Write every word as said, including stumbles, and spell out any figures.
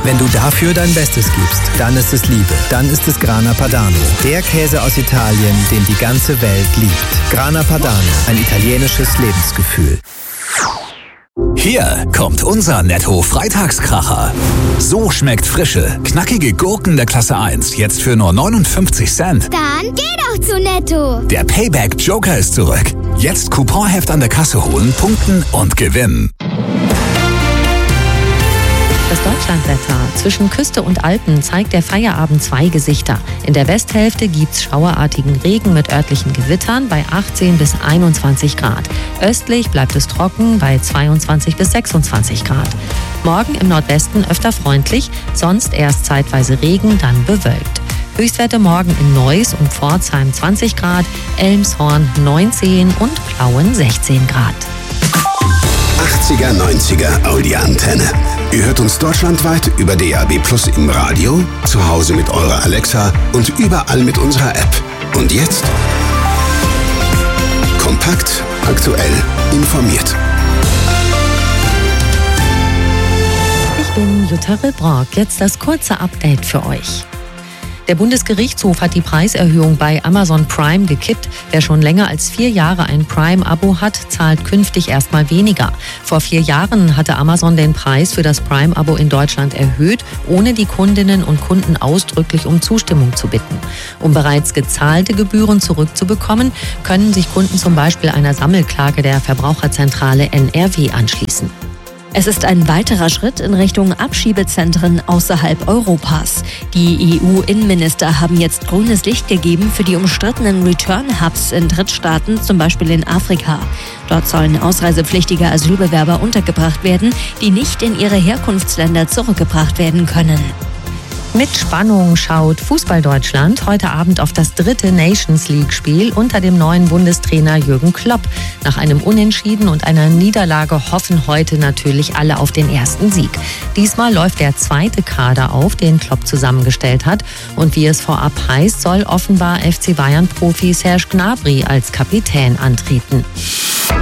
Wenn du dafür dein Bestes gibst, dann ist es Liebe. Dann ist es Grana Padano. Der Käse aus Italien, den die ganze Welt liebt. Grana Padano, ein italienisches Lebensgefühl. Hier kommt unser Netto-Freitagskracher. So schmeckt frische, knackige Gurken der Klasse eins jetzt für nur neunundfünfzig Cent. Dann geh doch zu Netto. Der Payback-Joker ist zurück. Jetzt Couponheft an der Kasse holen, punkten und gewinnen. Das Deutschlandwetter. Zwischen Küste und Alpen zeigt der Feierabend zwei Gesichter. In der Westhälfte gibt's schauerartigen Regen mit örtlichen Gewittern bei achtzehn bis einundzwanzig Grad. Östlich bleibt es trocken bei zweiundzwanzig bis sechsundzwanzig Grad. Morgen im Nordwesten öfter freundlich, sonst erst zeitweise Regen, dann bewölkt. Höchstwerte morgen in Neuss und Pforzheim zwanzig Grad, Elmshorn neunzehn und Plauen sechzehn Grad. achtziger, neunziger Audi-Antenne. Ihr hört uns deutschlandweit über D A B Plus im Radio, zu Hause mit eurer Alexa und überall mit unserer App. Und jetzt? Kompakt, aktuell, informiert. Ich bin Jutta Rebrock. Jetzt das kurze Update für euch. Der Bundesgerichtshof hat die Preiserhöhung bei Amazon Prime gekippt. Wer schon länger als vier Jahre ein Prime-Abo hat, zahlt künftig erstmal weniger. Vor vier Jahren hatte Amazon den Preis für das Prime-Abo in Deutschland erhöht, ohne die Kundinnen und Kunden ausdrücklich um Zustimmung zu bitten. Um bereits gezahlte Gebühren zurückzubekommen, können sich Kunden zum Beispiel einer Sammelklage der Verbraucherzentrale N R W anschließen. Es ist ein weiterer Schritt in Richtung Abschiebezentren außerhalb Europas. Die E U-Innenminister haben jetzt grünes Licht gegeben für die umstrittenen Return-Hubs in Drittstaaten, zum Beispiel in Afrika. Dort sollen ausreisepflichtige Asylbewerber untergebracht werden, die nicht in ihre Herkunftsländer zurückgebracht werden können. Mit Spannung schaut Fußball-Deutschland heute Abend auf das dritte Nations-League-Spiel unter dem neuen Bundestrainer Jürgen Klopp. Nach einem Unentschieden und einer Niederlage hoffen heute natürlich alle auf den ersten Sieg. Diesmal läuft der zweite Kader auf, den Klopp zusammengestellt hat. Und wie es vorab heißt, soll offenbar F C Bayern-Profi Serge Gnabry als Kapitän antreten.